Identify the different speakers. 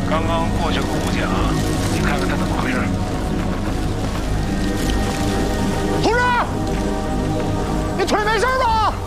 Speaker 1: 刚刚过去个武警，你看看他怎么回